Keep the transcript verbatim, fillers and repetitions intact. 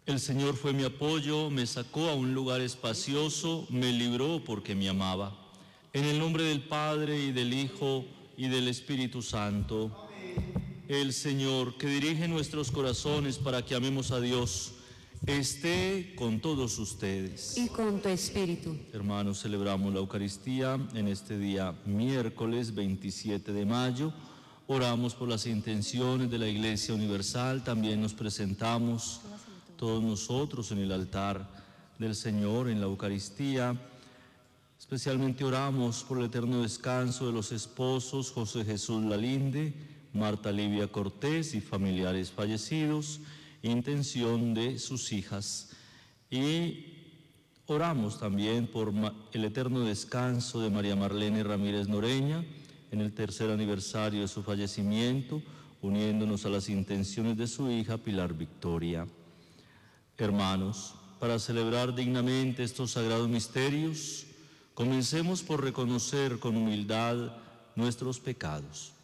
El Señor fue mi apoyo, me sacó a un lugar espacioso, me libró porque me amaba. En el nombre del Padre, y del Hijo, y del Espíritu Santo. El Señor, que dirige nuestros corazones para que amemos a Dios, esté con todos ustedes. Y con tu espíritu. Hermanos, celebramos la Eucaristía en este día miércoles veintisiete de mayo. Oramos por las intenciones de la Iglesia Universal. También nos presentamos todos nosotros en el altar del Señor, en la Eucaristía. Especialmente oramos por el eterno descanso de los esposos José Jesús Lalinde, Marta Livia Cortés y familiares fallecidos, intención de sus hijas. Y oramos también por el eterno descanso de María Marlene Ramírez Noreña, en el tercer aniversario de su fallecimiento, uniéndonos a las intenciones de su hija Pilar Victoria. Hermanos, para celebrar dignamente estos sagrados misterios, comencemos por reconocer con humildad nuestros pecados.